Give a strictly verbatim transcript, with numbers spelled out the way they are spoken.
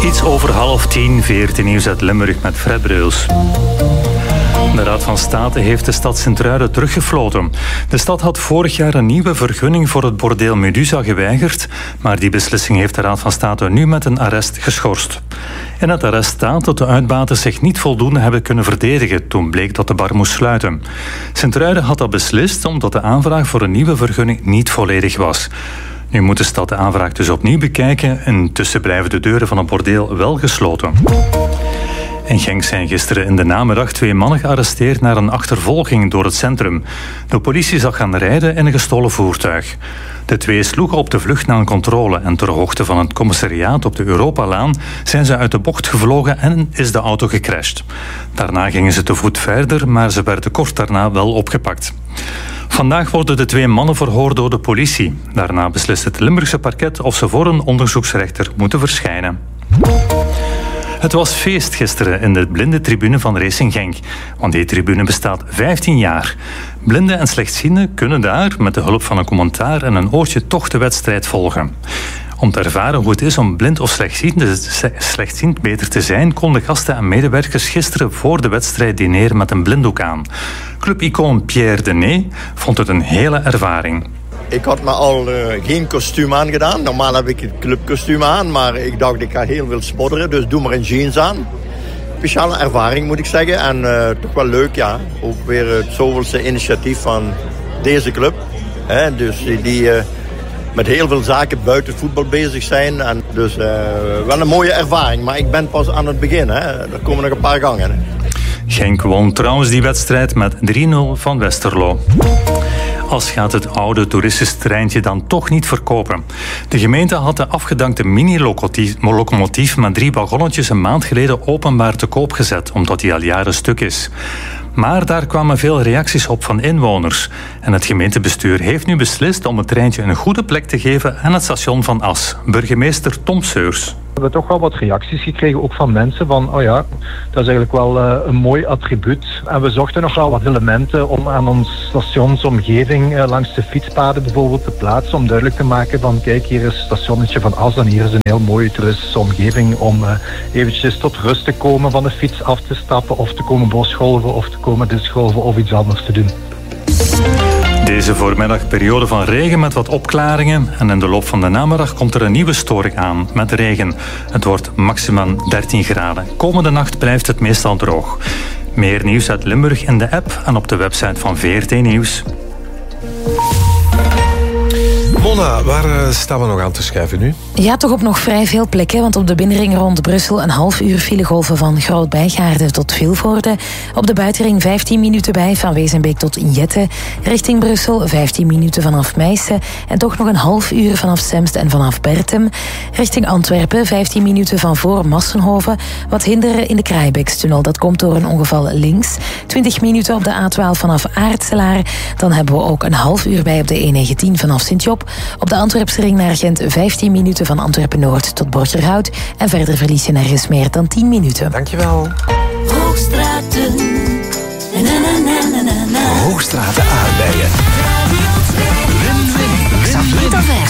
Iets over half tien, V R T Nieuws uit Limburg met Fred Breus. De Raad van State heeft de stad Sint-Truiden teruggefloten. De stad had vorig jaar een nieuwe vergunning voor het bordeel Medusa geweigerd, maar die beslissing heeft de Raad van State nu met een arrest geschorst. In het arrest staat dat de uitbaters zich niet voldoende hebben kunnen verdedigen toen bleek dat de bar moest sluiten. Sint-Truiden had dat beslist omdat de aanvraag voor een nieuwe vergunning niet volledig was. Nu moet de stad de aanvraag dus opnieuw bekijken. Intussen blijven de deuren van het bordeel wel gesloten. In Genk zijn gisteren in de namiddag twee mannen gearresteerd na een achtervolging door het centrum. De politie zag gaan rijden in een gestolen voertuig. De twee sloegen op de vlucht na een controle en ter hoogte van het commissariaat op de Europalaan zijn ze uit de bocht gevlogen en is de auto gecrashed. Daarna gingen ze te voet verder, maar ze werden kort daarna wel opgepakt. Vandaag worden de twee mannen verhoord door de politie. Daarna beslist het Limburgse parket of ze voor een onderzoeksrechter moeten verschijnen. Het was feest gisteren in de blinde tribune van Racing Genk. Want die tribune bestaat vijftien jaar. Blinden en slechtzienden kunnen daar, met de hulp van een commentaar en een oortje, toch de wedstrijd volgen. Om te ervaren hoe het is om blind of slechtziend, slechtziend beter te zijn, konden gasten en medewerkers gisteren voor de wedstrijd dineren met een blinddoek aan. Clubicoon Pierre Denet vond het een hele ervaring. Ik had me al uh, geen kostuum aangedaan. Normaal heb ik het clubkostuum aan, maar ik dacht ik ga heel veel spotteren, dus doe maar een jeans aan. Speciale ervaring moet ik zeggen en uh, toch wel leuk, ja. Ook weer het zoveelste initiatief van deze club. Hè? Dus die uh, met heel veel zaken buiten voetbal bezig zijn. En dus uh, wel een mooie ervaring, maar ik ben pas aan het begin. Hè? Er komen nog een paar gangen. Hè? Genk won trouwens die wedstrijd met drie nul van Westerlo. As gaat het oude toeristisch treintje dan toch niet verkopen. De gemeente had de afgedankte mini-locomotief met drie wagonnetjes een maand geleden openbaar te koop gezet, omdat die al jaren stuk is. Maar daar kwamen veel reacties op van inwoners. En het gemeentebestuur heeft nu beslist om het treintje een goede plek te geven aan het station van As. Burgemeester Tom Seurs. We hebben toch wel wat reacties gekregen, ook van mensen van, oh ja, dat is eigenlijk wel uh, een mooi attribuut. En we zochten nog wel wat elementen om aan ons stationsomgeving uh, langs de fietspaden bijvoorbeeld te plaatsen, om duidelijk te maken van, kijk, hier is het stationnetje van As en hier is een heel mooie toeristische omgeving om uh, eventjes tot rust te komen, van de fiets af te stappen of te komen bosgolven of te komen discgolven of iets anders te doen. Deze voormiddag periode van regen met wat opklaringen en in de loop van de namiddag komt er een nieuwe storing aan met regen. Het wordt maximaal dertien graden. Komende nacht blijft het meestal droog. Meer nieuws uit Limburg in de app en op de website van V R T Nieuws. Mona, waar uh, staan we nog aan te schuiven nu? Ja, toch op nog vrij veel plekken, want op de binnenring rond Brussel een half uur filegolven van Groot-Bijgaarden tot Vilvoorde. Op de buitenring vijftien minuten bij van Wezenbeek tot Injette. Richting Brussel vijftien minuten vanaf Meissen en toch nog een half uur vanaf Semst en vanaf Bertem. Richting Antwerpen vijftien minuten van voor Massenhoven. Wat hinderen in de Kraaibekstunnel, dat komt door een ongeval links. twintig minuten op de A twaalf vanaf Aartselaar. Dan hebben we ook een half uur bij op de E negentien vanaf Sint-Job. Op de Antwerpse ring naar Gent vijftien minuten van Antwerpen-Noord tot Borgerhout. En verder verlies je nergens meer dan tien minuten. Dankjewel. Hoogstraten. Na, na, na, na, na, na. Hoogstraten aardbeien. Xavier Taverne.